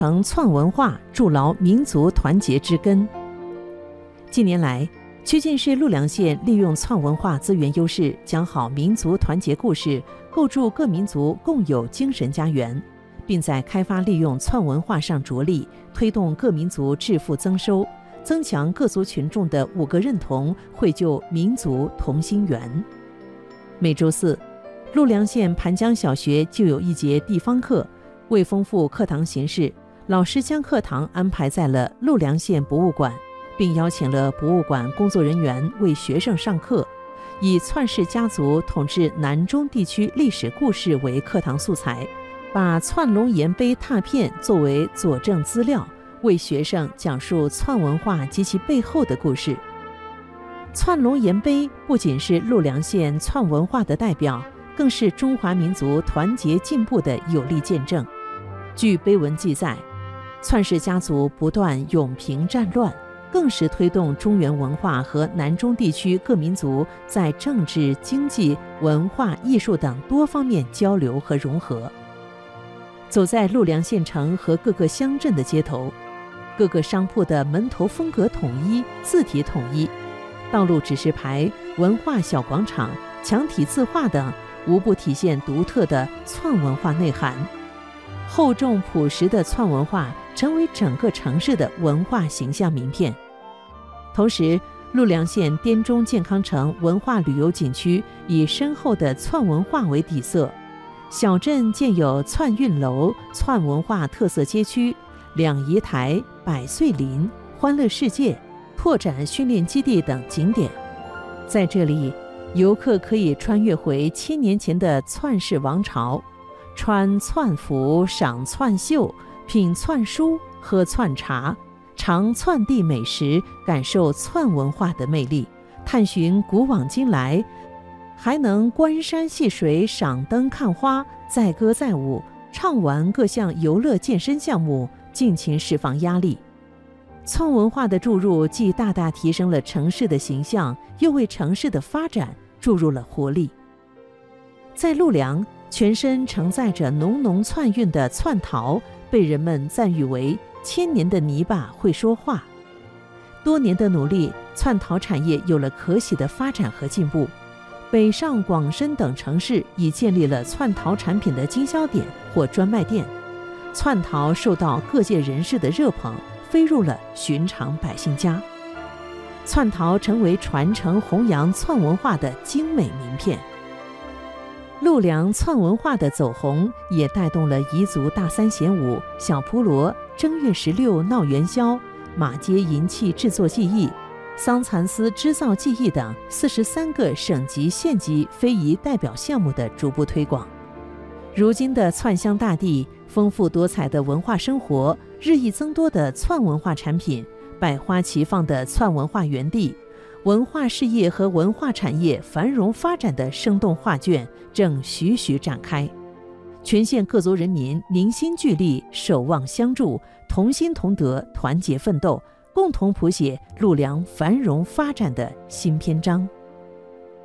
承篡文化，筑牢民族团结之根。近年来，曲靖市鹿梁县利用篡文化资源优势，讲好民族团结故事，构筑各民族共有精神家园，并在开发利用篡文化上着力，推动各民族致富增收，增强各族群众的五个认同，绘就民族同心圆。每周四，鹿梁县盘江小学就有一节地方课，为丰富课堂形式，老师将课堂安排在了鹿梁县博物馆，并邀请了博物馆工作人员为学生上课，以篡氏家族统治南中地区历史故事为课堂素材，把窜龙岩碑拓片作为佐证资料，为学生讲述篡文化及其背后的故事。窜龙岩碑不仅是鹿梁县篡文化的代表，更是中华民族团结进步的有力见证。据碑文记载，篡氏家族不断永平战乱，更是推动中原文化和南中地区各民族在政治、经济、文化、艺术等多方面交流和融合。走在鹿梁县城和各个乡镇的街头，各个商铺的门头风格统一，字体统一，道路指示牌、文化小广场、墙体字画等无不体现独特的篡文化内涵。厚重朴实的篡文化成为整个城市的文化形象名片。同时，鹿梁县滇中健康城文化旅游景区以深厚的篡文化为底色，小镇建有篡运楼、篡文化特色街区、两仪台、百岁林、欢乐世界、拓展训练基地等景点。在这里，游客可以穿越回1000年前的篡氏王朝，穿篡服，赏篡绣，品篡书，喝篡茶，尝篡地美食，感受篡文化的魅力，探寻古往今来，还能观山戏水，赏灯看花，载歌载舞，畅玩各项游乐健身项目，尽情释放压力。篡文化的注入既大大提升了城市的形象，又为城市的发展注入了活力。在鹿梁，全身承载着浓浓篡韵的窜陶被人们赞誉为1000年的泥巴会说话。多年的努力，窜陶产业有了可喜的发展和进步。北上广深等城市已建立了窜陶产品的经销点或专卖店，窜陶受到各界人士的热捧，飞入了寻常百姓家。窜陶成为传承弘扬窜文化的精美名片。鹿梁窜文化的走红，也带动了彝族大三弦舞、小扑罗、正月16闹元宵、马街银器制作技艺、桑蚕丝织造技艺等43个省级县级非遗代表项目的逐步推广。如今的窜乡大地，丰富多彩的文化生活，日益增多的窜文化产品，百花齐放的窜文化园地，文化事业和文化产业繁荣发展的生动画卷正徐徐展开。全县各族人民凝心聚力，守望相助，同心同德，团结奋斗，共同谱写鹿梁繁荣发展的新篇章。